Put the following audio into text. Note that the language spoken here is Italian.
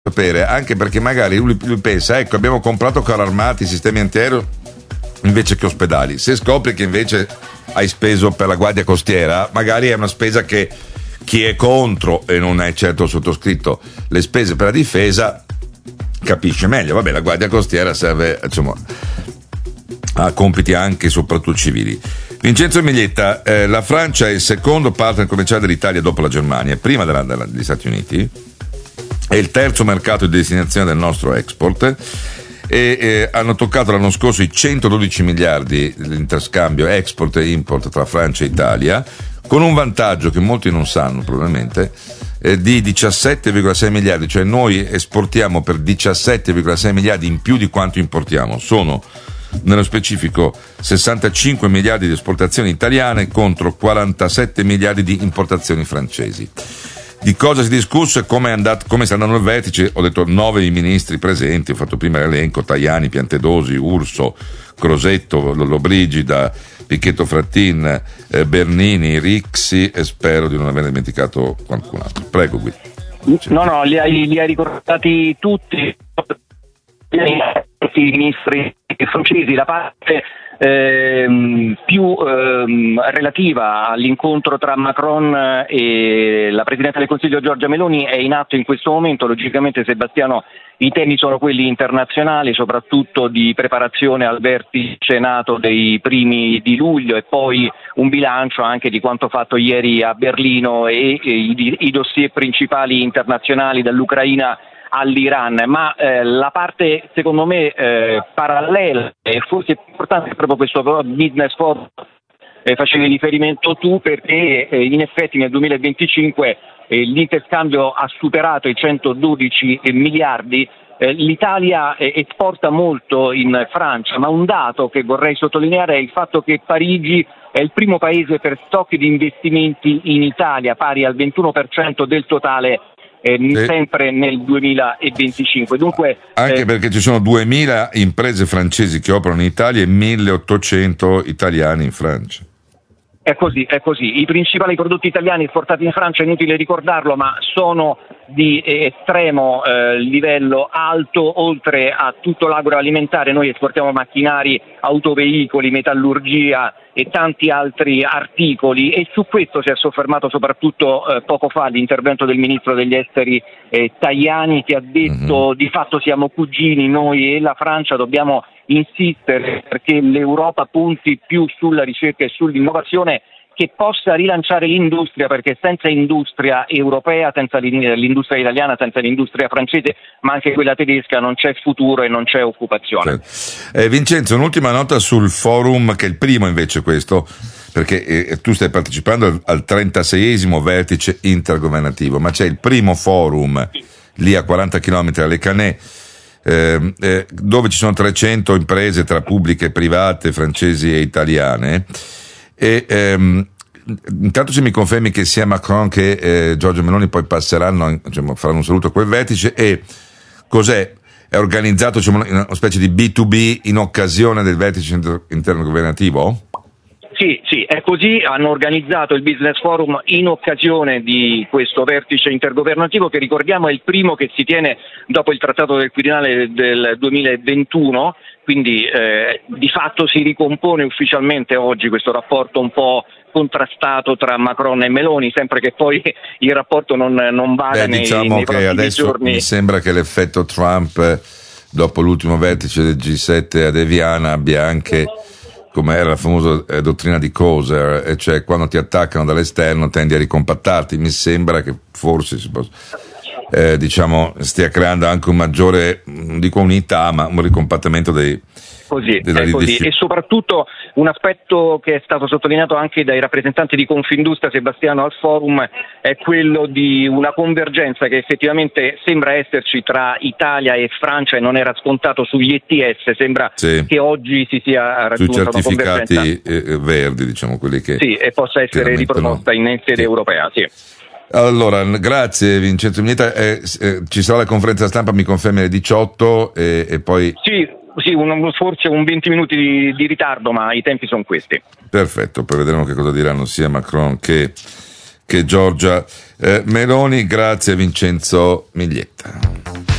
sapere, anche perché magari lui pensa, ecco, abbiamo comprato carri armati, sistemi antiaereo invece che ospedali. Se scopri che invece hai speso per la guardia costiera, magari è una spesa che chi è contro, e non è certo sottoscritto, le spese per la difesa, capisce meglio. Vabbè, la guardia costiera serve, insomma, a compiti anche e soprattutto civili. Vincenzo Miglietta, la Francia è il secondo partner commerciale dell'Italia dopo la Germania, prima degli Stati Uniti, è il terzo mercato di destinazione del nostro export, e hanno toccato l'anno scorso i 112 miliardi dell'interscambio export e import tra Francia e Italia, con un vantaggio che molti non sanno probabilmente, di 17,6 miliardi, cioè noi esportiamo per 17,6 miliardi in più di quanto importiamo. Sono nello specifico 65 miliardi di esportazioni italiane contro 47 miliardi di importazioni francesi. Di cosa si è discusso e come sta andando il vertice? Ho detto 9 i ministri presenti, ho fatto prima l'elenco: Tajani, Piantedosi, Urso, Crosetto, Lollobrigida, Pichetto Frattin, Bernini, Rixi, e spero di non aver dimenticato qualcun altro. Prego, Guido. No, li hai ricordati tutti i ministri francesi. La parte più relativa all'incontro tra Macron e la Presidente del Consiglio Giorgia Meloni è in atto in questo momento. Logicamente, Sebastiano, i temi sono quelli internazionali, soprattutto di preparazione al vertice NATO dei primi di luglio, e poi un bilancio anche di quanto fatto ieri a Berlino e i dossier principali internazionali, dall'Ucraina all'Iran. Ma la parte, secondo me, parallela e forse più importante è proprio questo business forum, facevi riferimento tu, perché in effetti nel 2025 l'interscambio ha superato i 112 miliardi. L'Italia esporta molto in Francia, ma un dato che vorrei sottolineare è il fatto che Parigi è il primo paese per stock di investimenti in Italia, pari al 21% del totale, sempre nel 2025. Dunque, anche perché ci sono 2000 imprese francesi che operano in Italia e 1800 italiani in Francia. È così. I principali prodotti italiani esportati in Francia, è inutile ricordarlo, ma sono di estremo livello alto. Oltre a tutto l'agroalimentare, noi esportiamo macchinari, autoveicoli, metallurgia e tanti altri articoli, e su questo si è soffermato soprattutto poco fa l'intervento del ministro degli esteri Tajani, che ha detto di fatto siamo cugini noi e la Francia, dobbiamo insistere perché l'Europa punti più sulla ricerca e sull'innovazione, che possa rilanciare l'industria, perché senza industria europea, senza l'industria italiana, senza l'industria francese, ma anche quella tedesca, non c'è futuro e non c'è occupazione. Vincenzo, un'ultima nota sul forum, che è il primo invece questo, perché tu stai partecipando al 36esimo vertice intergovernativo, ma c'è il primo forum lì a 40 km alle Canè, dove ci sono 300 imprese tra pubbliche e private, francesi e italiane. E intanto se mi confermi che sia Macron che Giorgia Meloni poi passeranno, faranno un saluto a quel vertice, e cos'è? È organizzato una specie di B2B in occasione del vertice intergovernativo? Sì, è così. Hanno organizzato il Business Forum in occasione di questo vertice intergovernativo, che ricordiamo è il primo che si tiene dopo il Trattato del Quirinale del 2021, quindi di fatto si ricompone ufficialmente oggi questo rapporto un po' contrastato tra Macron e Meloni, sempre che poi il rapporto non vada nei prossimi adesso giorni. Mi sembra che l'effetto Trump, dopo l'ultimo vertice del G7 ad Eviana, abbia anche, come era la famosa dottrina di Coser, e cioè quando ti attaccano dall'esterno tendi a ricompattarti. Mi sembra che forse stia creando anche un maggiore, non dico unità, ma un ricompattamento è così. E soprattutto un aspetto che è stato sottolineato anche dai rappresentanti di Confindustria, Sebastiano, al forum, è quello di una convergenza che effettivamente sembra esserci tra Italia e Francia, e non era scontato sugli ETS. Sembra che oggi si sia raggiunta una convergenza sui certificati verdi, quelli che e possa essere riproposta in sede europea. Allora, grazie Vincenzo Miglietta. Ci sarà la conferenza stampa, mi confermi, alle 18 e poi... Sì, forse un 20 minuti di ritardo, ma i tempi sono questi. Perfetto, poi vedremo che cosa diranno sia Macron che che Giorgia Meloni. Grazie Vincenzo Miglietta.